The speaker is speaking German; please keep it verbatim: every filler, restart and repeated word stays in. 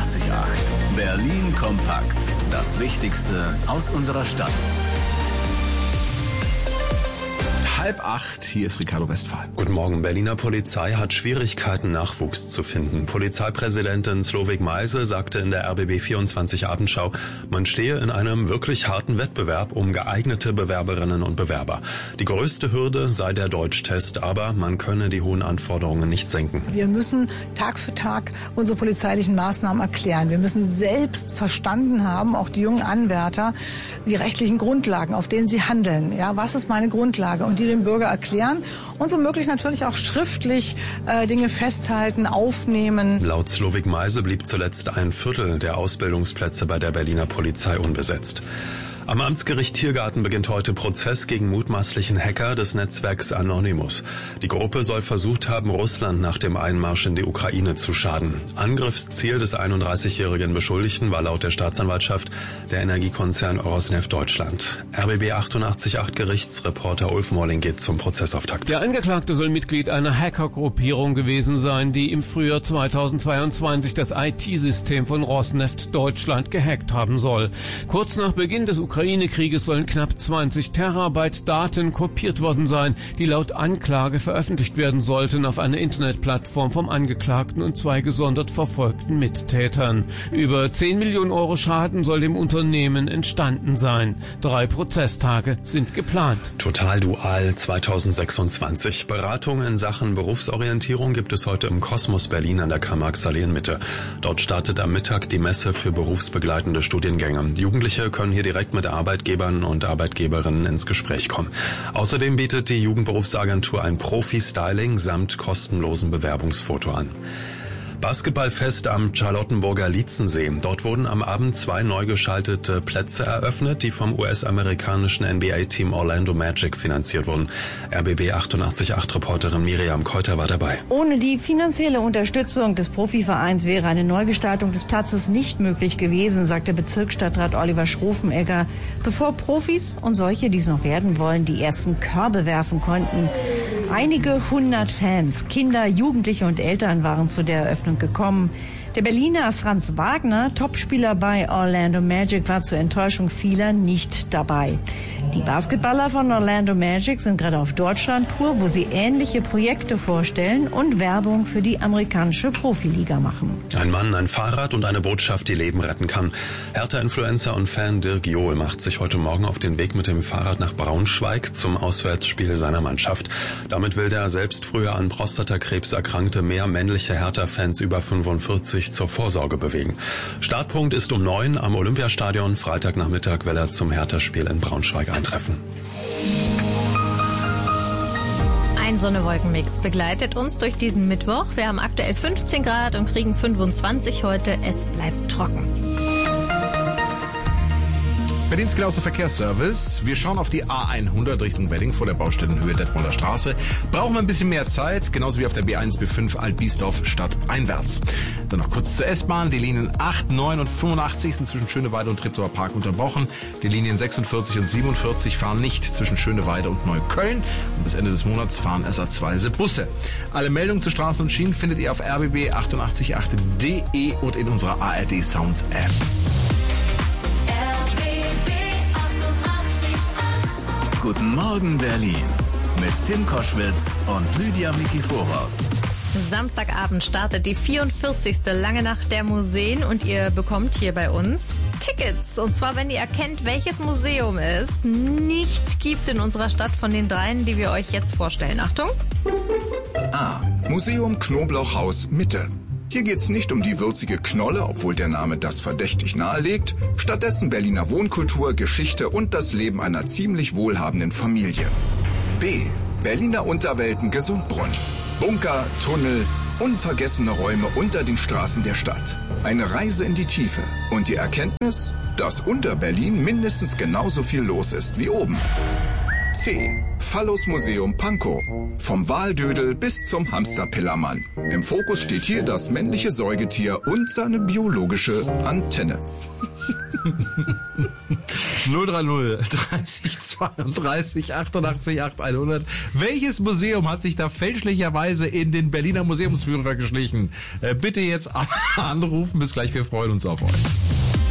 achtundachtzig Komma acht. Berlin kompakt. Das Wichtigste aus unserer Stadt. Halb acht, hier ist Ricardo Westphal. Guten Morgen. Berliner Polizei hat Schwierigkeiten, Nachwuchs zu finden. Polizeipräsidentin Slowik Meise sagte in der R B B vierundzwanzig Abendschau, man stehe in einem wirklich harten Wettbewerb um geeignete Bewerberinnen und Bewerber. Die größte Hürde sei der Deutschtest, aber man könne die hohen Anforderungen nicht senken. Wir müssen Tag für Tag unsere polizeilichen Maßnahmen erklären. Wir müssen selbst verstanden haben, auch die jungen Anwärter, die rechtlichen Grundlagen, auf denen sie handeln. Ja, was ist meine Grundlage? Und die dem Bürger erklären und womöglich natürlich auch schriftlich äh, Dinge festhalten, aufnehmen. Laut Slowik Meise blieb zuletzt ein Viertel der Ausbildungsplätze bei der Berliner Polizei unbesetzt. Am Amtsgericht Tiergarten beginnt heute Prozess gegen mutmaßlichen Hacker des Netzwerks Anonymous. Die Gruppe soll versucht haben, Russland nach dem Einmarsch in die Ukraine zu schaden. Angriffsziel des einunddreißigjährigen Beschuldigten war laut der Staatsanwaltschaft der Energiekonzern Rosneft Deutschland. R B B achtundachtzig Komma acht Gerichtsreporter Ulf Morling geht zum Prozessauftakt. Der Angeklagte soll Mitglied einer Hackergruppierung gewesen sein, die im Frühjahr zweitausendzweiundzwanzig das I T-System von Rosneft Deutschland gehackt haben soll. Kurz nach Beginn des Ukraine-Krieges sollen knapp zwanzig Terabyte Daten kopiert worden sein, die laut Anklage veröffentlicht werden sollten auf einer Internetplattform vom Angeklagten und zwei gesondert verfolgten Mittätern. Über zehn Millionen Euro Schaden soll dem Unternehmen entstanden sein. Drei Prozesstage sind geplant. Total Dual zweitausendsechsundzwanzig. Beratung in Sachen Berufsorientierung gibt es heute im Kosmos Berlin an der Karl-Marx-Allee in Mitte. Dort startet am Mittag die Messe für berufsbegleitende Studiengänge. Jugendliche können hier direkt mit Arbeitgebern und Arbeitgeberinnen ins Gespräch kommen. Außerdem bietet die Jugendberufsagentur ein Profi-Styling samt kostenlosen Bewerbungsfoto an. Basketballfest am Charlottenburger Lietzensee. Dort wurden am Abend zwei neu geschaltete Plätze eröffnet, die vom U S-amerikanischen N B A-Team Orlando Magic finanziert wurden. R B B achtundachtzig Komma acht Reporterin Miriam Keuter war dabei. Ohne die finanzielle Unterstützung des Profivereins wäre eine Neugestaltung des Platzes nicht möglich gewesen, sagte Bezirksstadtrat Oliver Schrofenegger, bevor Profis und solche, die es noch werden wollen, die ersten Körbe werfen konnten. Einige hundert Fans, Kinder, Jugendliche und Eltern waren zu der Eröffnung gekommen. Der Berliner Franz Wagner, Topspieler bei Orlando Magic, war zur Enttäuschung vieler nicht dabei. Die Basketballer von Orlando Magic sind gerade auf Deutschland-Tour, wo sie ähnliche Projekte vorstellen und Werbung für die amerikanische Profiliga machen. Ein Mann, ein Fahrrad und eine Botschaft, die Leben retten kann. Hertha-Influencer und Fan Dirk Johl macht sich heute Morgen auf den Weg mit dem Fahrrad nach Braunschweig zum Auswärtsspiel seiner Mannschaft. Damit will der selbst früher an Prostatakrebs erkrankte mehr männliche Hertha-Fans über fünfundvierzig zur Vorsorge bewegen. Startpunkt ist um neun am Olympiastadion. Freitagnachmittag will er zum Hertha-Spiel in Braunschweig eintreffen. Ein Sonne-Wolken-Mix begleitet uns durch diesen Mittwoch. Wir haben aktuell fünfzehn Grad und kriegen fünfundzwanzig heute. Es bleibt trocken. Berlins genauester Verkehrsservice. Wir schauen auf die A hundert Richtung Wedding vor der Baustellenhöhe Detmolder Straße. Brauchen wir ein bisschen mehr Zeit, genauso wie auf der B eins, B fünf Alt-Biesdorf stadteinwärts. Dann noch kurz zur S-Bahn. Die Linien acht, neun und fünfundachtzig sind zwischen Schöneweide und Treptower Park unterbrochen. Die Linien sechsundvierzig und siebenundvierzig fahren nicht zwischen Schöneweide und Neukölln. Und bis Ende des Monats fahren ersatzweise Busse. Alle Meldungen zu Straßen und Schienen findet ihr auf r b b achtundachtzig Komma acht punkt d e und in unserer A R D Sounds App. Guten Morgen Berlin mit Tim Koschwitz und Lydia Mikiforov. Samstagabend startet die vierundvierzigste Lange Nacht der Museen und ihr bekommt hier bei uns Tickets. Und zwar, wenn ihr erkennt, welches Museum es nicht gibt in unserer Stadt von den dreien, die wir euch jetzt vorstellen. Achtung! A. Museum Knoblauchhaus Mitte. Hier geht's nicht um die würzige Knolle, obwohl der Name das verdächtig nahelegt. Stattdessen Berliner Wohnkultur, Geschichte und das Leben einer ziemlich wohlhabenden Familie. B. Berliner Unterwelten Gesundbrunn. Bunker, Tunnel, unvergessene Räume unter den Straßen der Stadt. Eine Reise in die Tiefe. Und die Erkenntnis, dass unter Berlin mindestens genauso viel los ist wie oben. C. Phallus-Museum Pankow. Vom Waldödel bis zum Hamsterpillermann. Im Fokus steht hier das männliche Säugetier und seine biologische Antenne. null drei null dreißig zweiunddreißig achtundachtzig achthundert. Welches Museum hat sich da fälschlicherweise in den Berliner Museumsführer geschlichen? Äh, bitte jetzt anrufen. Bis gleich, wir freuen uns auf euch.